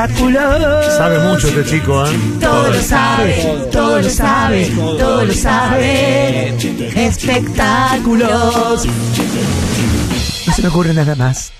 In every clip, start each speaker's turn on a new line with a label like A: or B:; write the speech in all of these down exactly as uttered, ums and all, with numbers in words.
A: Sabe mucho este chico, ¿eh?
B: Todo lo sabe, todo lo sabe, todo lo sabe. Espectáculos.
A: No se me ocurre nada más.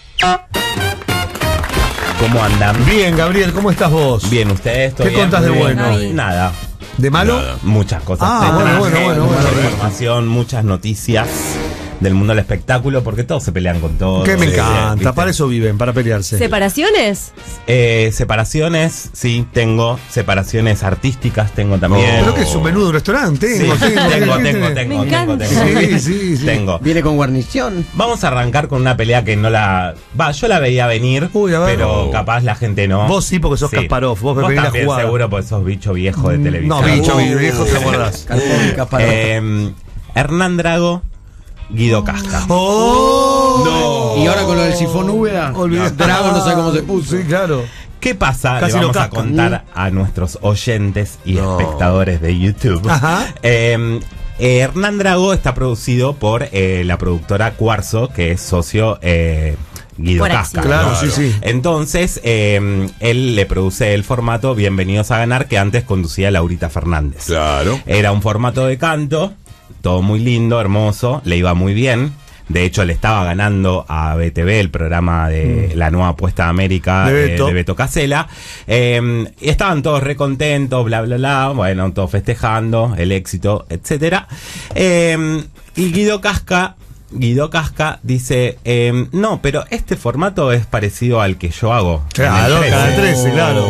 C: ¿Cómo andan?
A: Bien, Gabriel, ¿cómo estás vos?
C: Bien, ¿ustedes?
A: ¿Qué contás de bueno?
C: Nada.
A: ¿De malo?
C: Nada. Muchas cosas.
A: Ah,
C: Te
A: bueno,
C: traje
A: bueno, bueno,
C: mucha
A: bueno.
C: información, muchas noticias del mundo del espectáculo, porque todos se pelean con todo.
A: Que me
C: Sí,
A: encanta,
C: ¿viste?
A: para eso viven, para pelearse.
D: ¿Separaciones?
C: Eh, separaciones, sí, tengo. Separaciones artísticas tengo también.
A: Pero que es un menú de un restaurante.
C: Sí,
A: Tengo, tengo,
C: tengo, tengo,
D: Me
C: tengo, tengo,
D: encanta.
C: tengo.
A: Sí, sí, sí.
C: Tengo.
E: Viene con guarnición.
C: Vamos a arrancar con una pelea que no la... Va, yo la veía venir,
A: Uy, a ver.
C: pero
A: Oh.
C: capaz la gente no.
A: Vos sí, porque sos Kasparov, vos venís a
C: también
A: jugar.
C: seguro, porque sos bicho viejo de televisión.
A: No, bicho,
E: Uh,
A: viejo, te lo guardás.
E: Carpón, Kasparov.
C: Eh, Hernán Drago, Guido Casca.
A: ¡Oh!
C: No.
E: Y ahora con lo del sifón Úbeda,
A: Olvidé.
E: Drago no sabe cómo se puso.
A: Sí, claro.
C: ¿Qué pasa?
A: Casi
C: Le
A: lo
C: vamos a
A: cascan.
C: contar a nuestros oyentes y
E: No.
C: espectadores de YouTube.
A: Ajá.
C: Eh, eh, Hernán Drago está producido por eh, la productora Cuarzo, que es socio eh, Guido
D: Por
C: Casca.
D: accidente.
A: Claro, sí, sí.
C: Entonces, eh, él le produce el formato Bienvenidos a Ganar, que antes conducía Laurita Fernández.
F: Claro.
C: Era un formato de canto, todo muy lindo, hermoso, le iba muy bien. De hecho, le estaba ganando a B T V el programa de la nueva apuesta de América
A: De
C: de
A: Beto.
C: Beto, de Beto Casella. Eh, y estaban todos recontentos, bla, bla, bla. Bueno, todos festejando el éxito, etcétera. Eh, y Guido Casca, Guido Casca dice, eh, no, pero este formato es parecido al que yo hago.
A: Claro,
C: en el
A: cada
C: trece.
A: trece, claro.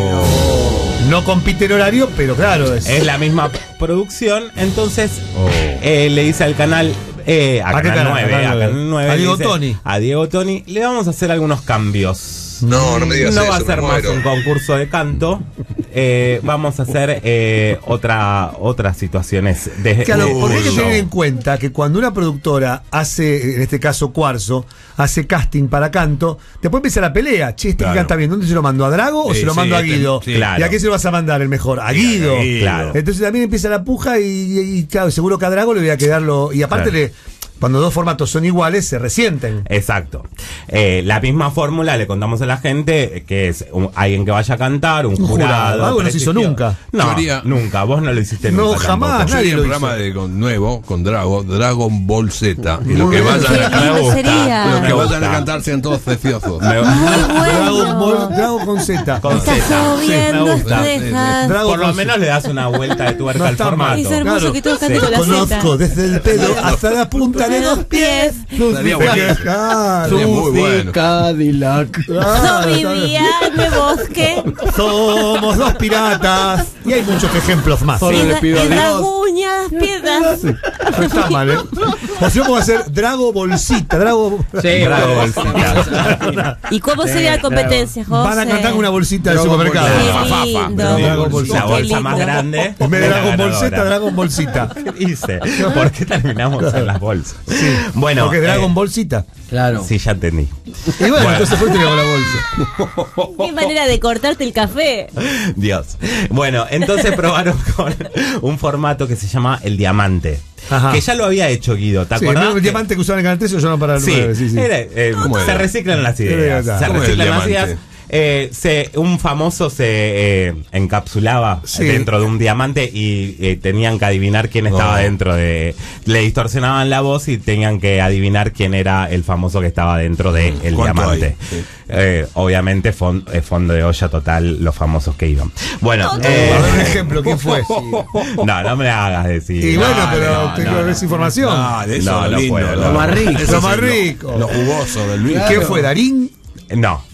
A: No compite en horario, pero claro. Es,
C: Es la misma producción, entonces eh, le dice al canal, eh, a,
A: ¿A qué
C: canal
A: canal?
C: nueve,
A: Canal
C: a
A: nueve.
C: Canal nueve,
A: A
C: le
A: Diego
C: dice,
A: Toni.
C: A Diego Toni, le vamos a hacer algunos cambios.
F: No, no me digas
C: No
F: eso,
C: va a
F: me
C: ser más
F: muero.
C: un concurso de canto. eh, vamos a hacer eh, otra otras situaciones de
A: Claro, porque hay que
C: Uy,
A: tener
C: no.
A: en cuenta que cuando una productora hace, en este caso Cuarzo, hace casting para canto, después empieza la pelea. Che, este
F: Claro.
A: que canta bien, ¿dónde se lo mando? ¿A Drago o
F: Sí,
A: se lo
F: sí,
A: mando a
F: este,
A: Guido?
F: sí.
C: Claro.
A: ¿Y a quién se lo vas a mandar el mejor? A Guido.
F: a Guido.
C: Claro.
A: Entonces también empieza la puja y, y, y, claro, seguro que a Drago le voy a quedarlo. Y aparte,
C: Claro.
A: le, cuando dos formatos son iguales, se resienten.
C: Exacto. Eh, la misma fórmula le contamos a la gente que es un- alguien que vaya a cantar, un,
A: Un jurado.
C: jurado.
A: Algo no se hizo
C: prestigio-
A: nunca.
C: No,
F: Yo haría-
C: nunca. Vos no lo hiciste
A: No,
C: nunca.
A: jamás.
C: tampoco.
F: Yo
A: Nadie
F: haría
A: lo
F: un programa
A: hizo.
F: de, con, nuevo, con Drago, Dragon Ball Z. Y
A: Muy
F: los que
A: bien.
F: vayan
D: Qué
F: a,
D: lindo
C: Me gusta.
D: sería.
F: los que
C: Me
F: vayan
C: gusta.
F: a cantar sean todos preciosos.
C: Me-
D: Muy
A: Drago,
D: bueno.
A: Ball- Drago con Z.
C: Con
D: Está
C: Z.
D: lloviendo,
C: me gusta.
D: dejas.
A: Drago
C: Por lo
A: con
C: menos le das una vuelta de tuerca
A: No
C: al
A: está mal.
C: formato.
D: Es hermoso
A: Claro.
D: que todos
C: Sí.
D: canten con la
A: Conozco
D: Z.
A: desde el pedo hasta la punta de dos pies.
F: Estaría buenísimo.
A: Claro.
F: Sería muy bueno.
E: Cadillac.
A: Claro,
D: No
A: claro.
D: vivía en el bosque.
A: Somos dos piratas. Y hay muchos ejemplos más.
E: Solo le pido a
D: En las
E: Dios.
D: uñas, piedras.
A: No está mal, ¿eh? O si no, podemos hacer Drago Bolsita. Drago.
E: Sí,
C: Bravo,
E: bolsita.
D: ¿Y cómo sería la competencia, José?
A: Van a cantar con una bolsita del
F: Dragon
A: supermercado.
F: Ball.
D: Qué
F: Fa, fa, fa.
D: lindo.
F: Pero
A: Dragon Ball
C: La
A: Z.
D: Qué
C: bolsa más
D: lindo.
C: grande.
A: En vez de
C: es la
A: Dragon Ball Z,
C: ganadora.
A: Dragon Bolsita.
C: ¿Qué hice? ¿Por qué terminamos en las bolsas? Bueno,
A: Porque Dragon
C: eh,
A: Bolsita.
E: Claro.
C: Sí, ya entendí.
A: Y bueno, entonces fue con la bolsa.
D: Qué manera de cortarte el café.
C: Dios. Bueno, entonces probaron con un formato que se llama El Diamante.
A: Ajá.
C: Que ya lo había hecho Guido, ¿te
A: Sí,
C: acordás?
A: el
C: Que-
A: diamante que usaban en Canal tres lo usaron para el
C: Sí,
A: nueve. Sí, sí.
C: era, eh,
F: ¿Cómo
C: se
F: era?
C: reciclan las
A: Era
C: ideas.
A: verdad.
C: Se
F: ¿Cómo era el
C: reciclan las
F: diamante?
C: ideas. Eh, se, un famoso se eh, encapsulaba
A: Sí.
C: dentro de un diamante y eh, tenían que adivinar quién estaba
F: No.
C: dentro de... Le distorsionaban la voz y tenían que adivinar quién era el famoso que estaba dentro de el
F: ¿Cuánto
C: diamante.
F: hay? Sí.
C: Eh, obviamente fon- eh, fondo de olla total los famosos que iban. Bueno,
A: A
C: eh,
A: ver un ejemplo, ¿quién fue?
C: no, no me hagas decir.
A: Y bueno,
F: Dale,
A: pero
C: no,
A: tengo
C: no,
A: que ver
C: no.
A: esa información.
F: Ah, de eso
C: No,
F: lo
C: no
F: lindo,
C: puedo,
F: lo,
C: no.
E: Lo más rico.
F: Eso
A: Lo
F: sí,
A: más
F: lo-
A: rico.
F: Lo jugoso del Luis.
A: ¿Qué fue, Darín?
C: No,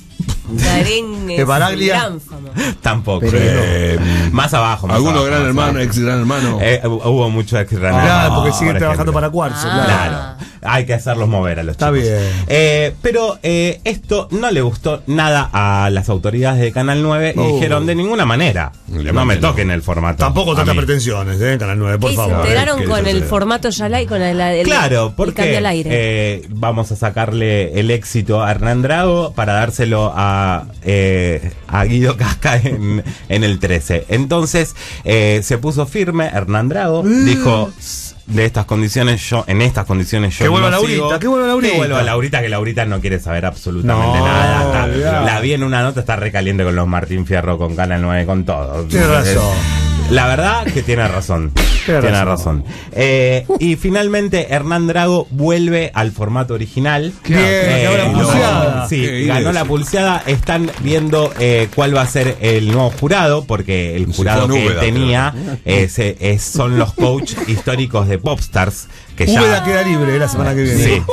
D: Darín es
A: Baraglia.
D: gran famoso.
C: tampoco.
F: Eh,
C: más abajo. Más
F: Alguno
C: abajo,
F: gran
C: más
F: hermano,
C: abajo.
F: ex gran hermano.
C: Eh, hubo mucho ex gran
A: Claro,
C: hermano,
A: porque
C: por
A: siguen trabajando
C: ejemplo.
A: para Cuarzo.
D: Ah.
A: Claro.
C: Claro, hay que hacerlos mover a los
A: Está
C: chicos.
A: bien.
C: Eh, pero eh, esto no le gustó nada a las autoridades de Canal nueve y
A: Oh.
C: dijeron de ninguna manera.
F: Le
C: No me
F: meten,
C: toquen el formato.
A: Tampoco
C: a
A: tantas
C: mí.
A: pretensiones, ¿eh? Canal nueve, por
D: Y se
A: favor.
D: enteraron
F: ¿qué
D: con
F: les
D: el
F: hace?
D: formato Yalai, con el, el,
C: Claro,
D: el
C: porque
D: cambio al aire.
C: eh, vamos a sacarle el éxito a Hernán Drago para dárselo a, eh, a Guido Casca en, en el trece. Entonces eh, se puso firme Hernán Drago, dijo... de estas condiciones, yo, en estas condiciones yo
A: Que vuelva
C: no
A: Laurita,
C: sigo.
A: que vuelva Laurita.
C: Que vuelva Laurita, que Laurita no quiere saber absolutamente
A: No,
C: nada. Está-
A: olvidá.
C: la vi en una nota, está recaliente con los Martín Fierro, con Canal nueve, con todo.
A: Tiene razón.
C: La verdad que tiene razón.
A: Tiene
C: Tiene
A: razón.
C: razón. Eh, y finalmente Hernán Drago vuelve al formato original.
A: Bien, ganó la
C: no,
A: pulseada.
C: Sí,
F: Qué
C: ganó
F: bien.
C: la pulseada. Están viendo eh, cuál va a ser el nuevo jurado, porque el
F: Un
C: jurado
F: sifón
C: que
F: Úbeda,
C: tenía eh, se- es- son los coach históricos de Popstars. Que
A: Úbeda
C: ya.
A: queda libre la semana que viene.
C: Sí.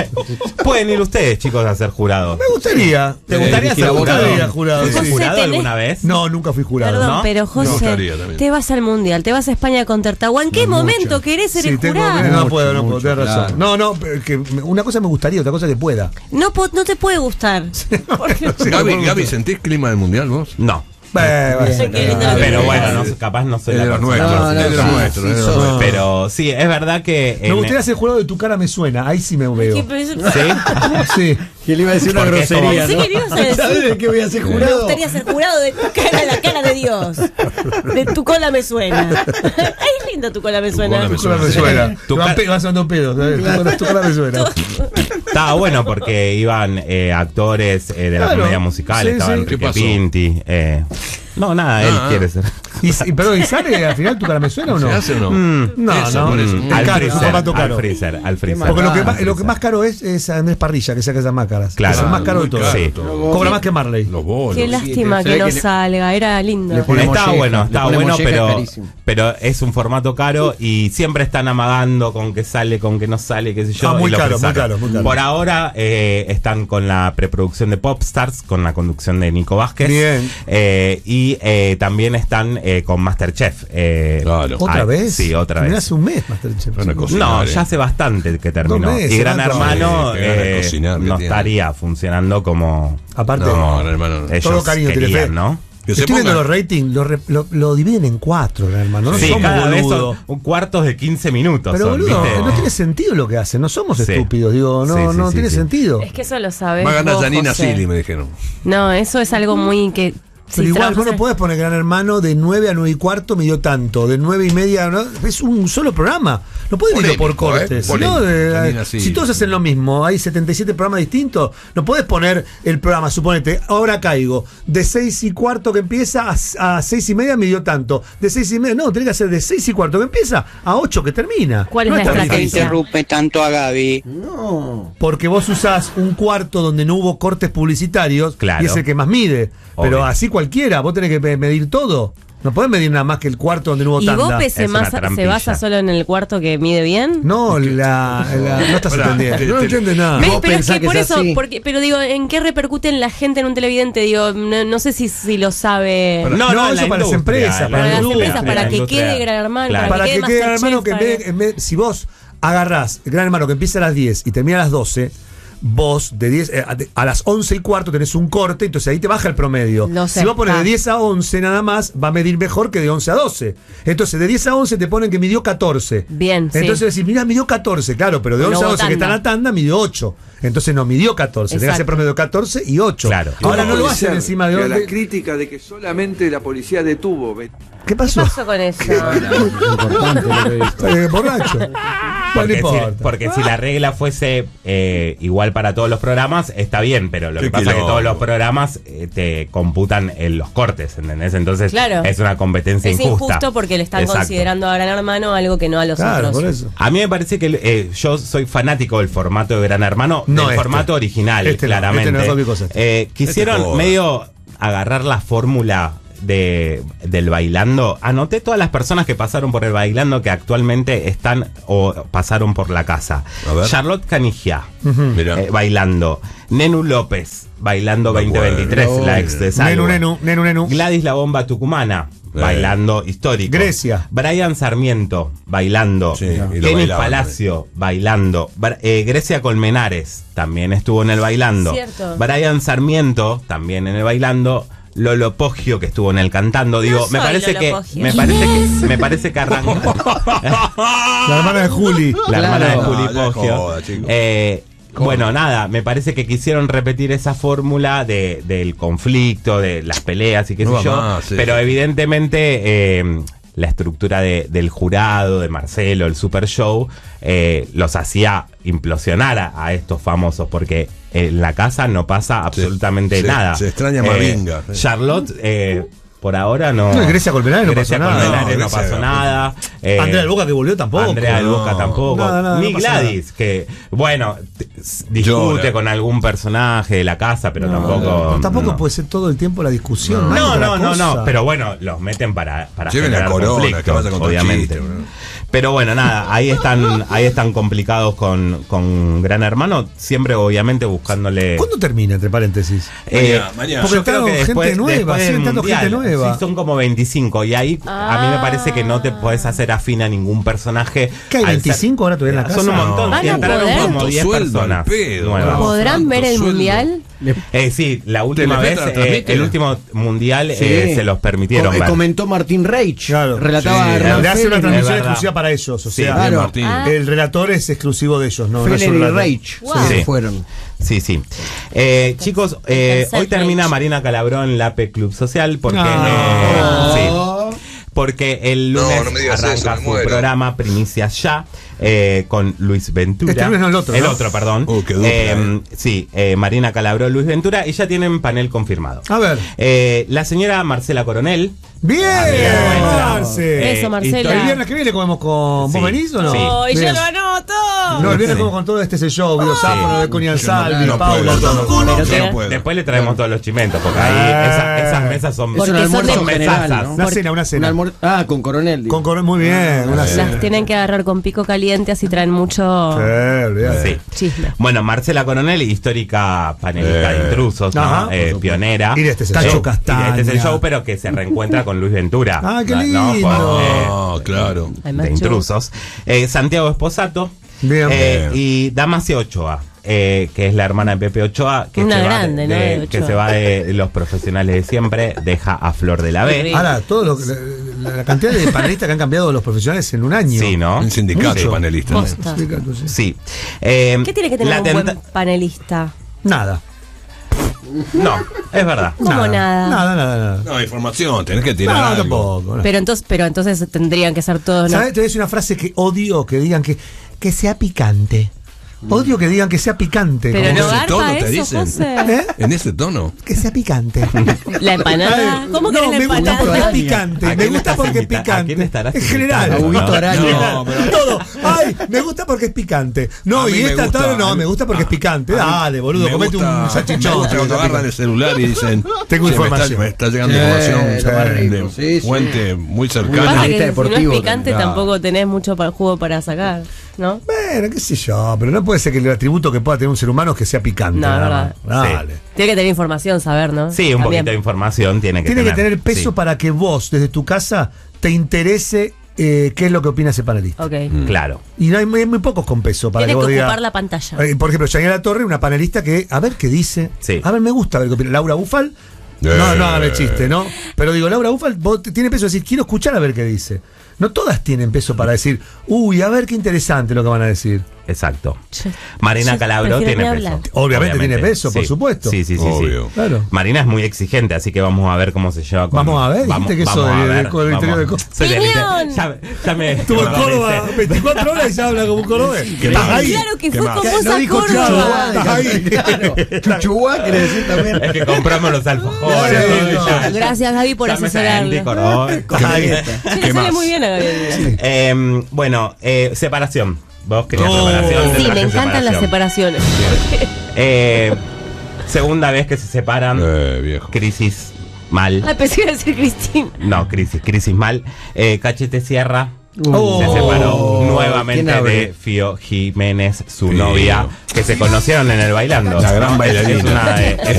C: Pueden ir ustedes, chicos, a ser jurado.
A: Me gustaría.
C: ¿Te gustaría
E: dirigir
C: ser
E: a vos
C: jurado?
A: también. jurado,
C: ¿Fuiste
A: sí.
C: jurado
D: José,
C: alguna vez?
A: No, nunca fui jurado.
D: Perdón,
C: ¿no?
D: pero
F: Me
D: José,
F: gustaría también.
D: te vas al mundial, te vas a España con Tertahuá. ¿En qué momento querés ser
A: Sí,
D: el
A: tengo-
D: jurado?
A: no
E: Mucho,
A: puedo, no puedo,
E: mucho,
A: tenés razón.
E: claro.
A: No, no, pero que me- una cosa me gustaría, otra cosa que pueda.
D: No, po- no te puede gustar. Porque-
A: Sí,
F: Gaby,
A: no,
F: Gaby, ¿sentís clima del mundial vos?
C: No.
A: Eh, bueno,
D: Qué lindo
A: eh,
D: lo que
C: Pero
D: Sí.
C: bueno, no, capaz no soy
F: Es
C: la
F: de los
C: persona.
F: nuestros,
E: No, no,
F: es de los
E: sí,
F: nuestros,
E: sí,
F: es de los
E: sos-
F: nuestros.
C: Pero sí, es verdad que.
A: Me
C: en-
A: gustaría ser jurado de Tu cara me suena. Ahí sí me veo.
D: ¿Qué- pero eso-
C: ¿Sí?
A: Sí.
E: Que le iba a decir una
C: Porque es como-
E: grosería,
D: Pensé
E: ¿no?
D: que le ibas a decir.
E: ¿Sabes de qué voy a ser
D: Me
E: jurado?
D: gustaría ser jurado de tu cara, la cara de Dios. De tu cola me suena. Ay, es lindo tu cola me suena.
F: cola me
A: Tu cara me suena.
C: Tu
A: Te van
C: ca-
A: pe- vas dando pedos. ¿sabes? Tu cara- Tu cara me suena.
C: Estaba bueno porque iban eh, actores eh, de la
A: Claro.
C: comedia musical,
A: Sí,
C: estaba
A: sí.
C: Enrique
F: ¿Qué pasó?
C: Pinti. eh, no, nada, él
F: Ah.
C: quiere ser.
A: Y, y, perdón, ¿y sale al final Tu cara me suena o no?
F: ¿Se hace o no?
C: Mm,
A: No,
F: Eso,
A: no.
F: por eso.
A: Es
C: al
A: caro, es un
C: freezer,
A: formato
C: al
A: caro.
C: freezer, al freezer.
A: Porque lo que,
E: Ah,
A: más, lo que
C: freezer.
A: más caro es, es Andrés Parrilla, que saca esas máscaras.
C: Claro.
A: Es el más caro de
F: Muy
A: todo.
F: caro
C: Sí.
F: todo.
A: Cobra más que Marley.
F: Los bolos.
D: Qué lástima
E: se
D: que
E: ve
D: no
E: que le-
D: salga, era lindo.
E: le pone
C: Estaba
E: molleja,
C: bueno,
E: le
C: estaba
E: pone
C: bueno,
E: molleja,
C: pero,
E: carísimo.
C: pero es un formato caro y siempre están amagando con que sale, con que no sale, qué sé yo.
A: Ah, muy
C: y lo
A: caro, muy
C: fresaron.
A: caro, muy caro.
C: Por ahora eh, están con la preproducción de Popstars, con la conducción de Nico Vázquez.
A: Bien.
C: Eh, y eh, también están eh, con Masterchef. Eh,
F: Claro.
A: ¿Otra
C: ah,
A: vez?
C: Sí, otra
A: Terminó
C: vez.
A: hace un mes, Masterchef.
F: Van a cocinar,
C: No,
F: eh.
C: ya hace bastante que terminó.
A: Dos meses,
C: y Gran
A: tanto.
C: Hermano
F: Sí, qué ganas de
C: eh,
F: cocinar que
C: no
F: tiene.
C: estaría funcionando como
A: Aparte,
F: No, no, hermano. no.
C: ellos
A: Todo cariño,
C: querían,
A: Telefe.
C: ¿no?
F: Que se
A: estoy viendo
F: pongan-
A: los ratings, lo, re- lo, lo dividen en cuatro, gran hermano. No
C: Sí,
A: somos
C: cada vez
A: boludos.
C: son cuartos de quince minutos.
A: Pero
C: son,
A: boludo,
C: ¿viste?
A: no tiene sentido lo que hacen, no somos
C: Sí.
A: estúpidos, digo, no,
C: Sí, sí,
A: no
C: sí,
A: tiene
C: sí.
A: sentido.
D: Es que eso lo sabes.
F: Va a ganar
D: vos,
F: Janina
D: José.
F: Silly, me dijeron.
D: No, eso es algo muy que.
A: Pero
D: si
A: igual,
D: trabajas
A: vos no
D: en-
A: podés poner Gran Hermano de nueve a nueve y cuarto, me dio tanto, de nueve y media, ¿no? Es un solo programa. No podés irlo por
F: Polémico,
A: cortes.
F: ¿eh?
A: Si no,
F: Polémico.
A: eh,
F: Janina, sí.
A: si todos hacen lo mismo, hay setenta y siete programas distintos, no podés poner el programa, suponete, ahora caigo, de seis y cuarto que empieza a, a seis y media me dio tanto. De seis y media, no, tenés que hacer de seis y cuarto que empieza a ocho que termina.
D: ¿Cuál es
A: No
D: la
A: tan
D: estrategia?
A: difícil.
G: Interrumpe tanto a Gaby.
E: No.
A: Porque vos usás un cuarto donde no hubo cortes publicitarios
C: Claro.
A: y es el que más mide. Pero
C: Obvio.
A: así cualquiera, vos tenés que me- medir todo. No podés medir nada más que el cuarto donde no hubo
D: ¿Y
A: tanda.
D: Bope se,
C: Es una
D: masa- se
C: trampilla.
D: basa solo en el cuarto que mide bien?
A: No, la, la- no estás
F: Pará,
A: entendiendo.
F: te-
A: No
F: te-
A: entiendes nada.
D: ¿Ves?
E: vos
D: Pero es
E: pensás
D: que
E: que
D: por
E: es
D: eso,
E: así.
D: porque, pero digo, ¿en qué repercute en la gente en un televidente? Digo, no, no sé si, si lo sabe.
C: No,
A: No,
C: no, en
A: eso
C: la
A: para las
C: industria,
A: empresas,
C: en la
A: para las
C: industria,
A: empresas,
C: en
D: para
C: la
D: que
C: industria.
D: quede Gran Hermano,
C: Claro.
A: Para
D: que
A: que
D: quede
A: quede Gran
D: Masterchef,
A: Hermano, que en
D: para
A: vez-
D: que-
A: en vez- si vos agarrás Gran Hermano que empieza a las diez y termina a las doce, vos de diez eh, a- a las once y cuarto tenés un corte, entonces ahí te baja el promedio.
D: Lo sé,
A: si vos pones
D: ah.
A: de diez a once nada más, va a medir mejor que de once a doce. Entonces de diez a once te ponen que midió catorce.
D: Bien, sí.
A: Entonces decís, mirá, midió catorce, claro, pero de
D: No
A: once a
D: hubo
A: doce que está en la
D: tanda.
A: tanda, midió ocho. Entonces no midió catorce. Tenés que hacer
D: Exacto.
A: promedio catorce y ocho.
C: Claro.
A: Ahora no lo
H: puede
A: hacen
H: ser
A: encima de
H: que a la
A: once.
H: crítica de que solamente la policía detuvo. ve-
A: ¿Qué
D: ¿Qué
A: pasó?
D: pasó con eso?
E: Importante lo que dijo.
A: Eh, borracho. No, no
C: Porque, si,
A: importa.
C: porque si la regla fuese eh, igual para todos los programas, está bien, pero lo
F: Qué
C: que pasa es que
F: quilombo.
C: todos los programas eh, te computan en los cortes, ¿entendés? Entonces
D: Claro.
C: es una competencia
D: Es
C: injusta.
D: injusto porque le están
C: Exacto.
D: considerando a Gran Hermano algo que no a los
A: Claro,
D: otros.
A: por eso.
C: A mí me parece que eh, yo soy fanático del formato de Gran Hermano,
A: No
C: del
A: este.
C: formato original,
A: Este no,
C: claramente.
A: este no es cualquier cosa.
C: Eh, quisieron
F: Este joda.
C: medio agarrar la fórmula de del bailando. Anoté todas las personas que pasaron por el bailando que actualmente están o pasaron por la casa.
F: A ver.
C: Charlotte Canigia,
F: Mirá.
C: eh, bailando. Nenu López, bailando
F: Me
C: veinte
F: acuerdo.
C: veintitrés,
E: No,
C: la ex de Salvo.
A: Nenu, nenu, nenu, nenu.
C: Gladys La Bomba Tucumana,
F: Eh.
C: bailando histórico.
A: Grecia.
C: Brian Sarmiento, bailando.
F: Sí, y lo
C: Denis
F: bailaban
C: Palacio, bailando. Bra- eh, Grecia Colmenares, también estuvo en el bailando.
D: Cierto.
C: Brian Sarmiento, también en el bailando. Lolo Poggio, que estuvo en el cantando. Digo,
D: No
C: me
D: soy
C: parece
D: Lolo
C: que.
D: Poggio.
C: Me parece que. Me parece que arrancó.
A: La hermana de Juli.
C: La hermana de
E: Claro.
C: Juli
F: No, no
C: Poggio.
F: joda, chico.
C: Eh, bueno, nada, me parece que quisieron repetir esa fórmula de, del conflicto, de las peleas y qué
F: No
C: sé
F: va
C: yo.
F: más, sí.
C: Pero evidentemente eh, la estructura de, del jurado, de Marcelo, el Super Show, eh, los hacía implosionar a, a estos famosos, porque en la casa no pasa absolutamente
F: se-
C: nada.
F: se extraña
C: Eh,
F: Mavinga.
C: Charlotte, eh, por ahora no.
A: No, y Grecia Colmenares no
C: Grecia
A: pasó nada.
C: Colmenares
F: No,
C: no,
F: Grecia
C: pasó
F: no.
C: nada. Eh,
A: Andrea del Boca que volvió tampoco.
C: Andrea del Boca
F: No.
C: tampoco.
A: Nada, nada,
C: Ni
A: no pasa
C: Gladys, que, bueno, t- s- discute
F: Llora.
C: con algún personaje de la casa, pero tampoco.
A: Pero tampoco
C: no.
A: puede ser todo el tiempo la discusión.
F: No.
A: más
C: No,
A: otra
C: no, no,
A: cosa.
C: no, pero bueno, los meten para, para
F: Lleven la
C: generar
F: corona,
C: conflictos,
F: que vaya con todo
C: obviamente.
F: chiste, bro.
C: Pero bueno, nada, ahí están, ahí están complicados con, con Gran Hermano, siempre obviamente buscándole.
A: ¿Cuándo termina, entre paréntesis?
C: Eh,
F: Mañana, mañana.
A: Porque
C: yo creo
A: entraron
C: que
A: gente
C: después,
A: nueva,
C: después
A: siguen
C: del
A: entrando
C: Mundial,
A: gente nueva.
C: sí, son como veinticinco y ahí a mí me parece que no te podés hacer afín a ningún personaje.
A: ¿Qué hay,
C: al ser-
A: veinticinco ahora todavía en la
C: Son un
A: casa?
C: montón,
D: ¿Van
C: sí,
D: a
C: entraron
D: poder?
C: como
F: Tanto
C: diez
F: sueldo al
C: personas
F: pedo,
C: nuevas.
F: no.
D: ¿Podrán
F: Tanto
D: ver el
F: sueldo.
D: mundial?
C: Eh, sí, la última
F: Telefe
C: vez,
F: la
C: eh,
F: transmite.
C: el último mundial
E: Sí.
C: eh, se los permitieron
E: Co- eh,
C: ver.
E: comentó Martín Reich.
A: Claro.
E: Relataba
F: Sí,
E: a
F: le
A: Le
E: Hernán
A: hace una
E: Federer,
A: transmisión
C: verdad.
A: exclusiva para ellos. O
C: Sí,
A: sea,
E: claro.
F: Martín.
D: Ah.
A: el relator es exclusivo de ellos, no, no es un
E: Federer y
A: relator.
E: Reich
D: Wow.
E: se
C: Sí.
E: fueron.
C: Sí, sí. Eh, chicos, eh,
D: Tercer
C: hoy termina
D: range.
C: Marina Calabró en la P Club Social porque,
A: No.
C: eh, sí, porque el
F: No,
C: lunes
F: no me digas
C: arranca
F: eso, me
C: su
F: muero.
C: programa Primicias Ya eh, con Luis Ventura.
A: Este lunes no, el otro, ¿no?
C: otro, perdón.
F: Uh, qué dupla,
C: Eh,
F: eh.
C: Sí, eh, Marina Calabró, Luis Ventura y ya tienen panel confirmado.
A: A ver.
C: Eh, la señora Marcela Coronel.
A: Bien,
C: nuestra.
A: Marce.
D: Eso, Marcela.
C: historia-
A: El viernes que viene comemos con.
C: Sí.
A: ¿Vos venís o no?
C: Sí.
D: ¡Oh, y yo
A: Bien.
D: lo anoto!
A: No, el viernes
C: Sí.
A: comemos con todo este es el show. Guido Sáfano, de Connie Ansaldi,
F: no
A: Paula,
F: puedo,
A: todo.
F: no
D: Pero
C: De-
D: que-
F: puedo.
C: después le traemos todos los chimentos porque ahí
A: Ah.
C: esa- esas mesas son
E: Es
D: Porque
E: un
D: son
E: almuerzo
C: de-
E: general,
C: mesazas.
E: ¿no?
A: Una cena, una
E: Un
A: cena.
E: almuer- ah, con Coronel. digo.
A: Con Coronel, muy bien, una cena.
D: Las tienen que agarrar con pico caliente, así traen mucho
A: Sí, olvidate.
C: Sí.
D: chisme.
C: Bueno, Marcela Coronel, histórica panelista
F: Eh.
C: de intrusos, ¿no?
A: Ajá.
C: Eh, pionera.
A: Y de este es el
C: Sí.
A: show.
C: Y de este es el
A: Castaña.
C: show, pero que se reencuentra con Luis Ventura.
A: Ah, qué
C: ¿no?
A: lindo.
C: Por, eh,
F: Ah, claro.
D: Además,
C: de
D: yo-
C: intrusos. Eh, Santiago Esposato.
A: Bien.
C: eh,
F: Bien.
C: y Damasia Ochoa. eh, que es la hermana de Pepe Ochoa, que,
D: Una
C: se, va
D: grande,
C: de,
D: ¿no?
C: de-
D: de
C: que
D: Ochoa.
C: se va de los profesionales de siempre, deja a Flor de la B.
A: Ahora, todo lo que- la, la cantidad de panelistas que han cambiado los profesionales en un año.
C: Sí, ¿no?
F: Un sindicato
C: Sí.
F: de panelistas. ¿no?
D: Posta.
A: Sí, claro, sí.
C: Sí. Eh,
D: ¿Qué tiene que tener
C: la
D: un
C: tenta-
D: buen panelista?
A: Nada.
C: No, es verdad.
D: ¿Cómo nada?
A: Nada, nada, nada.
F: No, información, tenés que tirar
A: No,
F: algo.
A: tampoco. no.
D: Pero entonces, pero entonces tendrían que ser todos, ¿no?
A: ¿Sabes? Te voy a decir una frase que odio que digan que, que sea picante. Odio que digan que sea picante.
D: Pero
A: como
D: no
F: ese
D: garpa
F: tono te
D: eso,
F: dicen.
D: José.
A: ¿Eh?
F: En ese tono.
A: Que sea picante.
D: La empanada. ¿Cómo que
A: no,
D: la
A: me gusta
D: empanada?
A: porque es
E: Araña.
A: picante.
C: ¿A
A: Me
C: quién le
A: gusta
C: estás
A: porque es
C: invita- a
A: picante.
C: quién estarás
A: En general.
C: invitando?
E: A Huguito
C: No,
E: Araña.
F: no, pero-
A: Todo. Ay, me gusta porque es picante. No,
F: A mí
A: y
F: me
A: esta
F: gusta-
A: tarde no,
F: a mí-
A: me gusta porque es picante.
F: a mí-
A: Dale, boludo,
F: me
A: comete
F: gusta-
A: un salchichón.
F: Me gusta
A: que
F: cuando
A: está
F: agarran el
A: picante.
F: celular y dicen:
A: Tengo
F: "Che,
A: información".
F: Me está, me está llegando
E: Eh,
F: información
E: lo más rico,
F: de
E: sí, sí.
F: fuente muy
D: Pasa
F: cercana.
E: Panelista
D: que si no
E: deportivo,
D: es picante
F: claro.
D: tampoco tenés mucho pa- jugo para sacar, ¿no?
A: Bueno, qué sé yo, pero no puede ser que el atributo que pueda tener un ser humano es que sea picante.
D: No,
A: nada
D: es
A: más.
C: Sí.
A: Dale.
D: Tiene que tener información, saber, ¿no?
C: Sí, un
D: También.
C: poquito de información tiene que
A: Tiene
C: tener.
A: que tener peso
C: Sí.
A: para que vos, desde tu casa, te interese eh, qué es lo que opina ese panelista.
D: Ok.
C: Claro.
A: Y no hay muy, muy pocos con peso para
D: Tiene
A: que
D: que
A: vos digas.
D: ocupar la pantalla.
A: Eh, por ejemplo, Yanira Torre, una panelista que, a ver qué dice.
C: Sí.
A: A ver, me gusta ver qué opina. Laura Bufal.
F: Eh.
A: No, no hagan el chiste, ¿no? Pero digo, Laura Bufal vos t- tiene peso de decir, quiero escuchar a ver qué dice. No todas tienen peso para decir, uy, a ver qué interesante lo que van a decir.
C: Exacto.
D: Yo-
C: Marina
D: yo
C: Calabro
D: prefiero
C: tiene
D: ni
C: peso.
D: hablar.
A: Obviamente tiene peso, por
C: Sí.
A: supuesto.
C: Sí, sí, sí,
F: Obvio.
C: sí.
A: Claro.
C: Marina es muy exigente, así que vamos a ver cómo se lleva con.
A: Vamos a ver,
C: vamos,
A: dijiste que eso
C: vamos a
A: de-
C: ver,
A: de- con el interior
C: vamos.
A: de Co-
C: Soy del
D: ¡Piñón!
C: inter- Ya, ya me.
A: Estuvo en
C: me
A: Córdoba
C: dice-
A: veinticuatro horas y ya habla como un cordobés. Estás ahí.
D: Claro que
F: ¿Qué
D: fue
F: más?
D: con
F: ¿Qué?
D: vos
E: No
D: a
E: dijo
D: Córdoba.
E: Chuchuá.
A: Estás ahí.
E: Claro. Chuchuá quiere decir también.
C: Es que compramos los alfajores.
A: Sí,
C: ¿no?
A: no.
C: Ya-
D: Gracias, Gaby, por
C: ya me
D: asesorarlo.
C: sentí Córdoba.
A: Estás ahí.
D: Sí,
F: ¿Qué
D: le sale
F: más?
D: muy bien a Gaby.
C: Eh, bueno, eh, separación. Vos querías
A: Oh.
C: separación. te
D: Sí, me
C: traje
D: encantan las
C: separación.
D: separaciones.
C: Eh, segunda vez que se separan.
F: Eh, viejo.
C: Crisis mal.
D: Ay, pensé que iba a decir Cristina.
C: No, crisis, crisis mal. Eh, Cachete Sierra
A: Oh.
C: se separó
E: ¿quién
C: nuevamente
E: abre?
C: de Fio Jiménez, su
F: Fío.
C: novia, que se conocieron en el bailando.
F: La gran
C: Es-
F: bailarina.
C: Es una, de- es